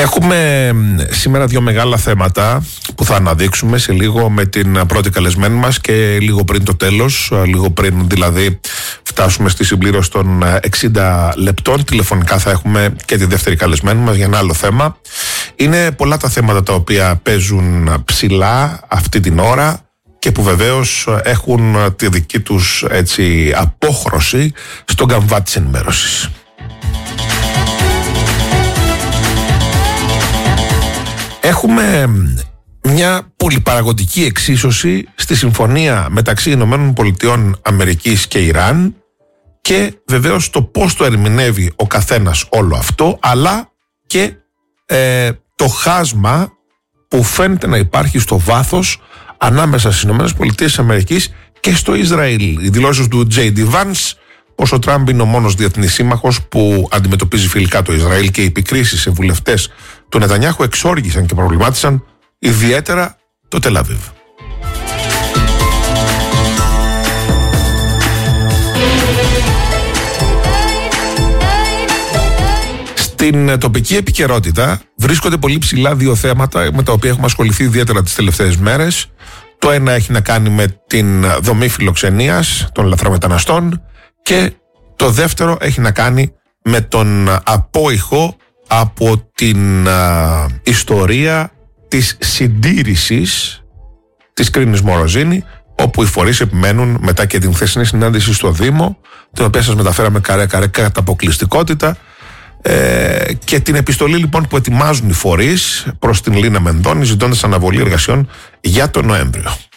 Έχουμε σήμερα δύο μεγάλα θέματα που θα αναδείξουμε σε λίγο με την πρώτη καλεσμένη μας και λίγο πριν το τέλος, λίγο πριν δηλαδή φτάσουμε στη συμπλήρωση των 60 λεπτών. Τηλεφωνικά θα έχουμε και τη δεύτερη καλεσμένη μας για ένα άλλο θέμα. Είναι πολλά τα θέματα τα οποία παίζουν ψηλά αυτή την ώρα και που βεβαίως έχουν τη δική τους απόχρωση στον καμβά της ενημέρωσης. Έχουμε μια πολυπαραγωγική εξίσωση στη συμφωνία μεταξύ Ηνωμένων Πολιτειών Αμερικής και Ιράν και βεβαίως το πώς το ερμηνεύει ο καθένας όλο αυτό, αλλά και το χάσμα που φαίνεται να υπάρχει στο βάθος ανάμεσα στις Ηνωμένες Πολιτείες Αμερικής και στο Ισραήλ. Οι δηλώσεις του J.D. Vance πως ο Τραμπ είναι ο μόνος διεθνής σύμμαχος που αντιμετωπίζει φιλικά το Ισραήλ και οι επικρίσεις σε βουλευτές του Νετανιάχου εξόργησαν και προβλημάτισαν ιδιαίτερα το Τελ Αβίβ. Στην τοπική επικαιρότητα βρίσκονται πολύ ψηλά δύο θέματα με τα οποία έχουμε ασχοληθεί ιδιαίτερα τις τελευταίες μέρες. Το ένα έχει να κάνει με την δομή φιλοξενίας των λαθρομεταναστών και το δεύτερο έχει να κάνει με τον απόϊχο από την ιστορία της συντήρησης της Κρίνης Μοροζίνη, όπου οι φορείς επιμένουν μετά και την χθεσινή συνάντηση στο Δήμο, την οποία σας μεταφέραμε καρέ-καρέ κατά αποκλειστικότητα, και την επιστολή λοιπόν που ετοιμάζουν οι φορείς προς την Λίνα Μενδώνη ζητώντας αναβολή εργασιών για τον Νοέμβριο.